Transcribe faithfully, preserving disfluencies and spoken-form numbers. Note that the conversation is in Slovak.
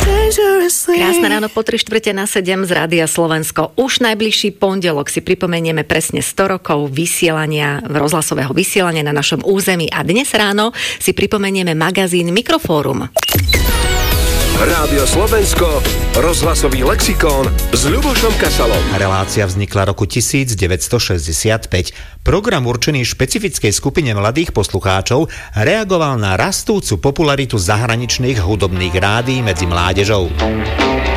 Krásne ráno po tri štvrte na sedem z Rádia Slovensko. Už najbližší pondelok si pripomenieme presne sto rokov vysielania, rozhlasového vysielania na našom území a dnes ráno si pripomenieme magazín Mikrofórum. Rádio Slovensko, rozhlasový lexikón s Ľubošom Kasalom. Relácia vznikla roku devätnásťstošesťdesiatpäť. Program určený špecifickej skupine mladých poslucháčov reagoval na rastúcu popularitu zahraničných hudobných rádií medzi mládežou.